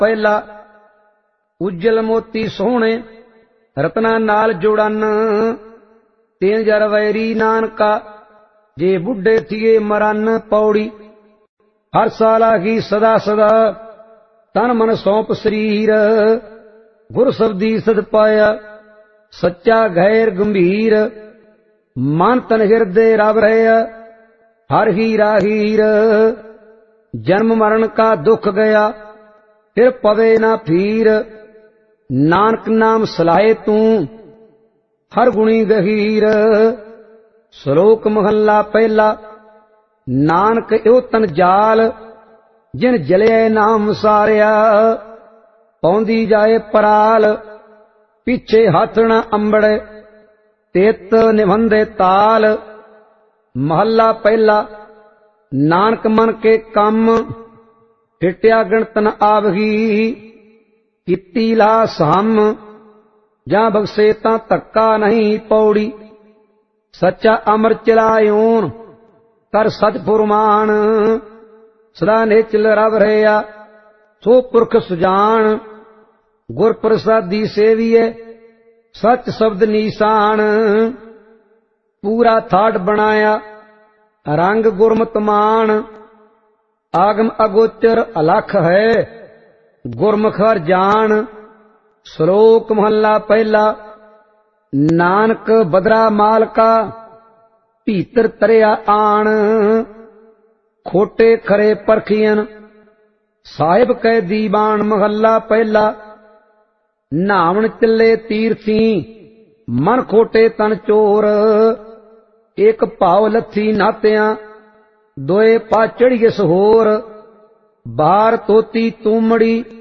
ਪਹਿਲਾ। ਉਜਲ ਮੋਤੀ ਸੋਹਣੇ ਰਤਨਾ ਨਾਲ ਜੋੜਨ, ਤੇਨ ਜਰ ਵੈਰੀ ਨਾਨਕਾ ਜੇ ਬੁੱਢੇ ਥੀਏ ਮਰਨ। ਪੌੜੀ। ਹਰ ਸਾਲ ਆਗੀ ਸਦਾ ਸਦਾ ਤਨ ਮਨ ਸੌਂਪ ਸਰੀਰ, ਗੁਰ ਸਬਦੀ ਸਦ ਪਾਇਆ ਸੱਚਾ ਗੈਰ ਗੰਭੀਰ। ਮਨ ਤਨ ਹਿਰਦੇ ਰਵ ਰਹਿਆ ਹਰ ਹੀਰਾ ਹੀਰ, ਜਨਮ ਮਰਨ ਕਾ ਦੁਖ ਗਿਆ ਫਿਰ ਪਵੇ ਨਾ ਫੀਰ। ਨਾਨਕ ਨਾਮ ਸਲਾਹੇ ਤੂੰ ਹਰ ਗੁਣੀ ਗਹੀਰ। ਸ਼ਲੋਕ ਮਹੱਲਾ ਪਹਿਲਾ। ਨਾਨਕ ਇਹੋ ਤਨ ਜਾਲ ਜਿਨ ਜਲਿਆ ਨਾਮ ਵਿਸਾਰਿਆ, ਪਾਉਂਦੀ ਜਾਏ ਪਰਾਲ ਪਿੱਛੇ ਹੱਥ ਨ ਅੰਬੜੇ, ਤਿਤ ਨਿਭੰਦੇ ਤਾਲ। ਮਹੱਲਾ ਪਹਿਲਾ। ਨਾਨਕ ਮਨ ਕੇ ਕੰਮ ਫਿਟਿਆ ਗਿਣਤ ਨ ਆਵਗੀ, ਕੀਤੀ ਲਾ ਸਹਮ ਜਾਂ ਬਖਸ਼ੇ ਤਾਂ ਧੱਕਾ ਨਹੀਂ। ਪੌੜੀ। ਸੱਚਾ ਅਮਰ ਚਲਾਇਓਨ ਕਰ ਸਚ ਫੁਰਮਾਨ, ਸਦਾ ਨਿਚਲ ਰਵ ਰਹਿਆ ਸੋ ਪੁਰਖ ਸੁਜਾਨ। ਗੁਰ ਪ੍ਰਸਾਦੀ ਸੇਵੀਏ ਸਚ ਸ਼ਬਦ ਨੀਸਾਨ, ਪੂਰਾ ਥਾਟ ਬਣਾਇਆ ਰੰਗ ਗੁਰਮਤਿ ਮਾਨ। ਆਗਮ ਅਗੋਚਰ ਅਲਖ ਹੈ ਗੁਰਮੁਖ ਹਰ ਜਾਣ। ਸ਼ਲੋਕ ਮਹੱਲਾ ਪਹਿਲਾ। ਨਾਨਕ ਬਦਰਾ ਮਾਲਕਾ ਭੀਤਰ ਤਰਿਆ ਆਣ, ਖੋਟੇ ਖਰੇ ਪਰਖੀਨ ਸਾਹਿਬ ਕੈ ਦੀਵਾਨ। ਮਹੱਲਾ ਪਹਿਲਾ। ਨਾਵਣ ਚੱਲੇ ਤੀਰਥੀ ਮਨ ਖੋਟੇ ਤਨ ਚੋਰ, ਇੱਕ ਭਾਵ ਲੱਥੀ ਨਾਤਿਆਂ ਦੋਏ ਪਾ ਚੜੀਏ ਸਹੋਰ। ਬਾਹਰ ਤੋਤੀ ਤੂਮੜੀ